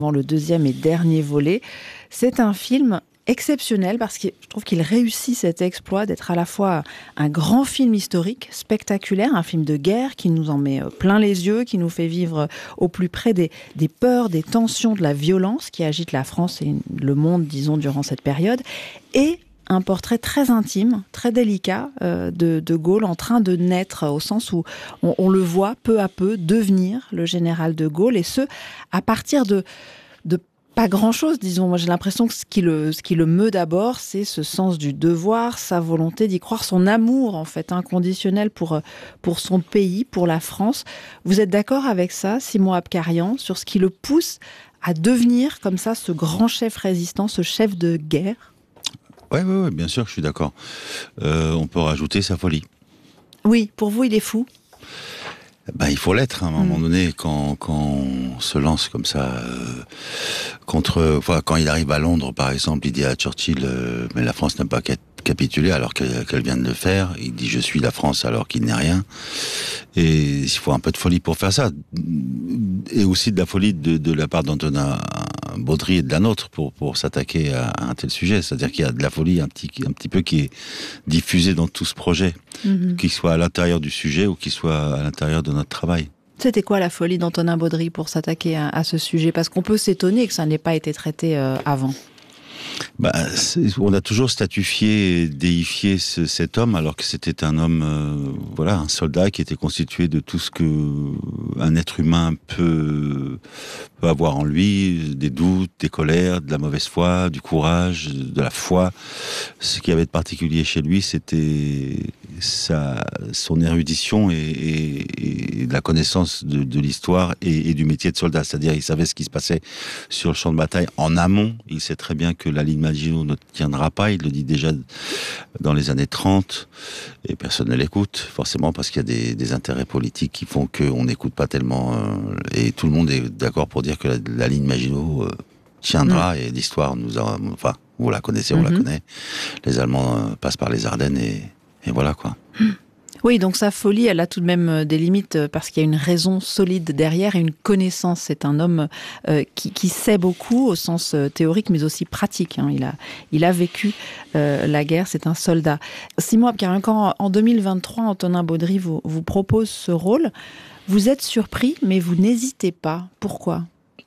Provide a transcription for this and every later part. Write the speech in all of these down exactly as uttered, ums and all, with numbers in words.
Le deuxième et dernier volet, c'est un film exceptionnel parce que je trouve qu'il réussit cet exploit d'être à la fois un grand film historique, spectaculaire, un film de guerre qui nous en met plein les yeux, qui nous fait vivre au plus près des, des peurs, des tensions, de la violence qui agite la France et le monde, disons, durant cette période, et un portrait très intime, très délicat euh, de De Gaulle en train de naître, au sens où on, on le voit peu à peu devenir le général de Gaulle, et ce, à partir de, de pas grand-chose, disons. Moi, j'ai l'impression que ce qui le, ce qui le meut d'abord, c'est ce sens du devoir, sa volonté d'y croire, son amour, en fait, inconditionnel pour, pour son pays, pour la France. Vous êtes d'accord avec ça, Simon Abkarian, sur ce qui le pousse à devenir, comme ça, ce grand chef résistant, ce chef de guerre ? Oui, ouais, ouais, bien sûr que je suis d'accord. Euh, on peut rajouter sa folie. Oui, pour vous, il est fou ? Ben, il faut l'être, hein, à un moment mmh. donné, quand, quand on se lance comme ça, euh, contre... Enfin, quand il arrive à Londres, par exemple, il dit à Churchill euh, « Mais la France n'a pas capitulé alors qu'elle, qu'elle vient de le faire. » Il dit « Je suis la France alors qu'il n'est rien. » Et il faut un peu de folie pour faire ça. Et aussi de la folie de, de la part d'Antonin Baudry et de la nôtre pour, pour s'attaquer à, à un tel sujet. C'est-à-dire qu'il y a de la folie un petit, un petit peu qui est diffusée dans tout ce projet, mmh. qu'il soit à l'intérieur du sujet ou qu'il soit à l'intérieur de notre travail. C'était quoi la folie d'Antonin Baudry pour s'attaquer à, à ce sujet ? Parce qu'on peut s'étonner que ça n'ait pas été traité euh, avant. Bah, on a toujours statufié et déifié ce, cet homme, alors que c'était un homme, euh, voilà, un soldat qui était constitué de tout ce que un être humain peut, peut avoir en lui, des doutes, des colères, de la mauvaise foi, du courage, de la foi. Ce qu'il y avait de particulier chez lui, c'était sa, son érudition et, et, et la connaissance de, de l'histoire et, et du métier de soldat. C'est-à-dire, il savait ce qui se passait sur le champ de bataille en amont. Il sait très bien que la ligne Maginot ne tiendra pas, il le dit déjà dans les années trente, et personne ne l'écoute, forcément, parce qu'il y a des, des intérêts politiques qui font qu'on n'écoute pas tellement, euh, et tout le monde est d'accord pour dire que la, la ligne Maginot euh, tiendra, mmh. et l'histoire nous a... Enfin, vous la connaissez, on mmh. la connaît. Les Allemands euh, passent par les Ardennes, et, et voilà, quoi. Mmh. Oui, donc sa folie, elle a tout de même des limites parce qu'il y a une raison solide derrière et une connaissance. C'est un homme euh, qui, qui sait beaucoup au sens théorique, mais aussi pratique. Hein. Il a, il a vécu euh, la guerre, c'est un soldat. Simon Abkarian, quand en deux mille vingt-trois, Antonin Baudry vous, vous propose ce rôle, vous êtes surpris, mais vous n'hésitez pas. Pourquoi ?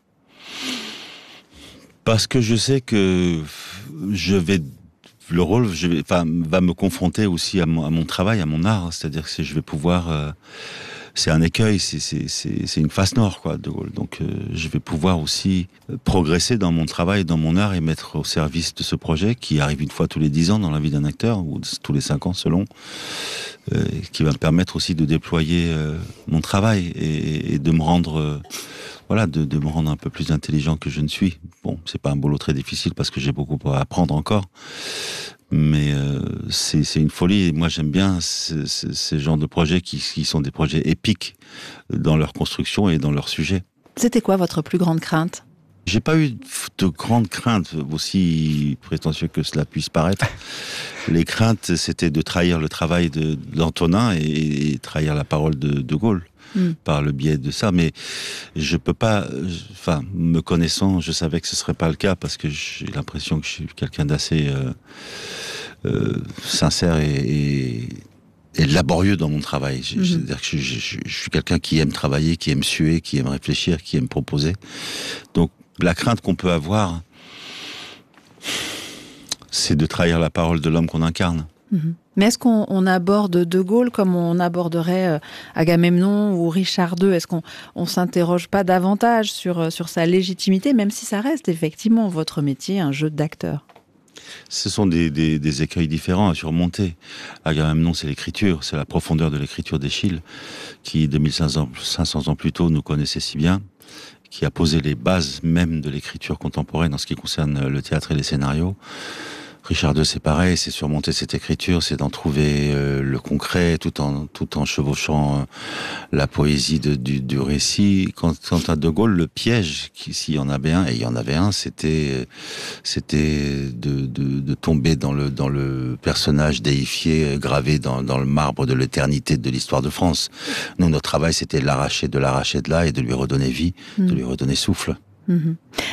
Parce que je sais que je vais... Le rôle je vais, enfin, va me confronter aussi à mon, à mon travail, à mon art. C'est-à-dire que je vais pouvoir... Euh, c'est un écueil, c'est, c'est, c'est, c'est une face nord, quoi, de Gaulle. Donc euh, je vais pouvoir aussi progresser dans mon travail, dans mon art, et mettre au service de ce projet qui arrive une fois tous les dix ans dans la vie d'un acteur, ou tous les cinq ans selon, euh, qui va me permettre aussi de déployer euh, mon travail et, et de me rendre... Euh, Voilà, de, de me rendre un peu plus intelligent que je ne suis. Bon, c'est pas un boulot très difficile parce que j'ai beaucoup à apprendre encore. Mais euh, c'est, c'est une folie. Et moi, j'aime bien ces, ces, ces genres de projets qui, qui sont des projets épiques dans leur construction et dans leur sujet. C'était quoi votre plus grande crainte ? J'ai pas eu de grandes craintes, aussi prétentieux que cela puisse paraître. Les craintes, c'était de trahir le travail de, d'Antonin et, et trahir la parole de, de Gaulle. Mmh. Par le biais de ça, mais je peux pas, enfin, me connaissant, je savais que ce serait pas le cas parce que j'ai l'impression que je suis quelqu'un d'assez euh, euh, sincère et, et, et laborieux dans mon travail. Mmh. C'est-à-dire que je, je, je, je suis quelqu'un qui aime travailler, qui aime suer, qui aime réfléchir, qui aime proposer. Donc, la crainte qu'on peut avoir, c'est de trahir la parole de l'homme qu'on incarne. Mmh. Mais est-ce qu'on on aborde De Gaulle comme on aborderait Agamemnon ou Richard deux ? Est-ce qu'on on s'interroge pas davantage sur, sur sa légitimité, même si ça reste effectivement votre métier, un jeu d'acteur ? Ce sont des, des, des écueils différents à surmonter. Agamemnon, c'est l'écriture, c'est la profondeur de l'écriture d'Échille, qui deux mille cinq cents ans plus tôt nous connaissait si bien, qui a posé les bases même de l'écriture contemporaine en ce qui concerne le théâtre et les scénarios. Richard deux, c'est pareil, c'est surmonter cette écriture, c'est d'en trouver euh, le concret, tout en tout en chevauchant euh, la poésie de, du, du récit. Quant, quant à De Gaulle, le piège, qui, s'il y en avait un, et il y en avait un, c'était c'était de, de, de tomber dans le dans le personnage déifié, gravé dans, dans le marbre de l'éternité de l'histoire de France. Nous, notre travail, c'était de l'arracher, de l'arracher de là et de lui redonner vie, mmh. de lui redonner souffle. Mmh.